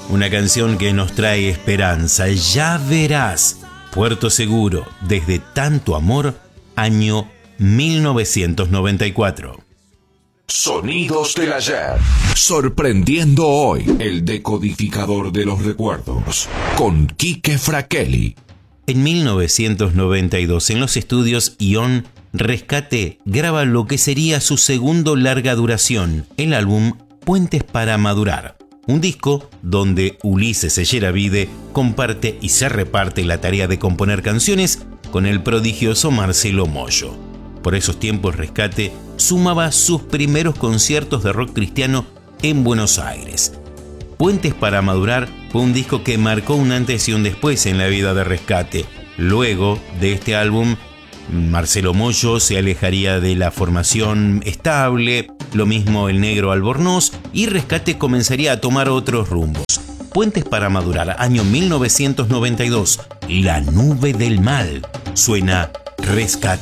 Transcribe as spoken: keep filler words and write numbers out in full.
una canción que nos trae esperanza. Ya verás, Puerto Seguro, desde tanto amor, año mil novecientos noventa y cuatro. Sonidos del ayer. Sorprendiendo hoy, el decodificador de los recuerdos, con Quique Fraquelli. En mil novecientos noventa y dos, en los estudios Ion, Rescate graba lo que sería su segundo larga duración, el álbum Puentes para Madurar. Un disco donde Ulises Selleravide comparte y se reparte la tarea de componer canciones con el prodigioso Marcelo Mollo. Por esos tiempos, Rescate sumaba sus primeros conciertos de rock cristiano en Buenos Aires. Puentes para Madurar fue un disco que marcó un antes y un después en la vida de Rescate. Luego de este álbum, Marcelo Mollo se alejaría de la formación estable, lo mismo el Negro Albornoz, y Rescate comenzaría a tomar otros rumbos. Puentes para Madurar, año mil novecientos noventa y dos, La Nube del Mal. Suena Rescate.